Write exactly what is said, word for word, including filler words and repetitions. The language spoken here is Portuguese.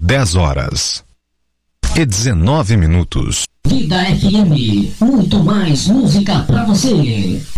dez horas e dezenove minutos. Vida F M, muito mais música pra você.